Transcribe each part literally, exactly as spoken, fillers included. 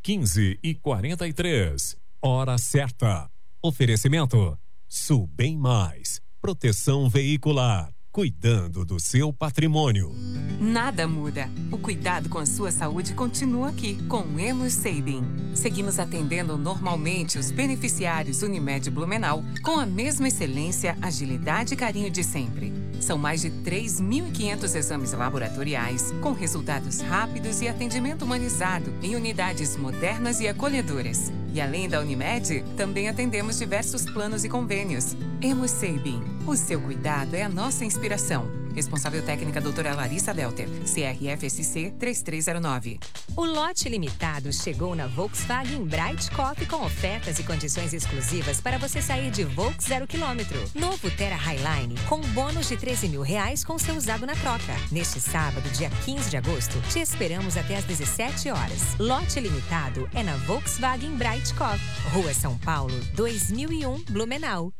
quinze e quarenta e três. Hora certa. Oferecimento Subem Mais. Proteção veicular. Cuidando do seu patrimônio. Nada muda. O cuidado com a sua saúde continua aqui, com o Hemus Sabin. Seguimos atendendo normalmente os beneficiários Unimed Blumenau com a mesma excelência, agilidade e carinho de sempre. São mais de três mil e quinhentos exames laboratoriais, com resultados rápidos e atendimento humanizado em unidades modernas e acolhedoras. E além da Unimed, também atendemos diversos planos e convênios. Hemus Sabin. O seu cuidado é a nossa inspiração. Responsável técnica doutora Larissa Delter, C R F S C três três zero nove. O lote limitado chegou na Volkswagen Bright Cop com ofertas e condições exclusivas para você sair de Volks zero quilômetro. Novo Terra Highline com bônus de treze mil reais com seu usado na troca. Neste sábado, dia quinze de agosto, te esperamos até às dezessete horas. Lote limitado é na Volkswagen Bright Cop, Rua São Paulo, dois mil e um, Blumenau.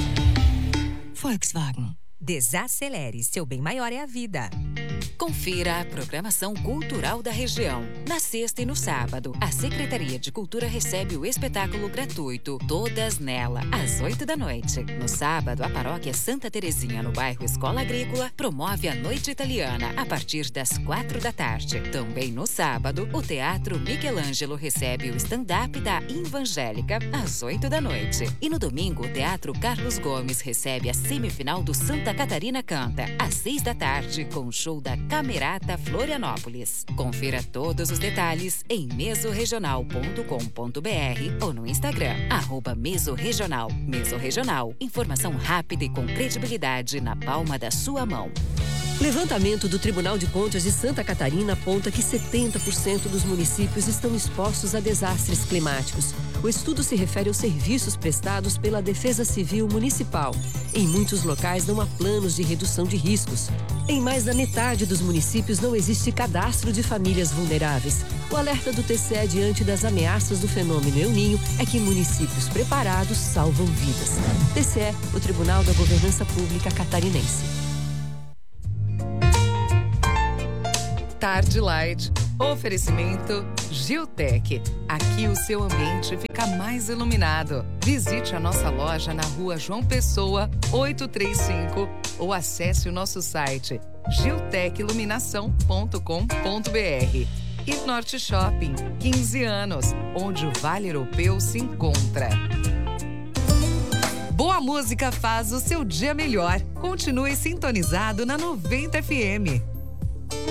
Volkswagen. Desacelere, seu bem maior é a vida. Confira a programação cultural da região. Na sexta e no sábado, a Secretaria de Cultura recebe o espetáculo gratuito Todas Nela, às oito da noite. No sábado, a paróquia Santa Terezinha, no bairro Escola Agrícola, promove a Noite Italiana, a partir das quatro da tarde. Também no sábado, o Teatro Michelangelo recebe o stand-up da Evangélica, às oito da noite. E no domingo, o Teatro Carlos Gomes recebe a semifinal do Santa Catarina Canta, às seis da tarde, com o show da Camerata Florianópolis. Confira todos os detalhes em mesorregional ponto com ponto br ou no Instagram, arroba mesorregional. Mesorregional, informação rápida e com credibilidade na palma da sua mão. Levantamento do Tribunal de Contas de Santa Catarina aponta que setenta por cento dos municípios estão expostos a desastres climáticos. O estudo se refere aos serviços prestados pela Defesa Civil Municipal. Em muitos locais não há planos de redução de riscos. Em mais da metade dos municípios não existe cadastro de famílias vulneráveis. O alerta do T C E diante das ameaças do fenômeno El Niño é que municípios preparados salvam vidas. T C E, o Tribunal da Governança Pública Catarinense. Tarde Light. Oferecimento Geotech. Aqui o seu ambiente fica mais iluminado. Visite a nossa loja na rua João Pessoa, oitocentos e trinta e cinco ou acesse o nosso site geotech iluminação ponto com ponto br. E Norte Shopping, quinze anos, onde o Vale Europeu se encontra. Boa música faz o seu dia melhor. Continue sintonizado na noventa F M.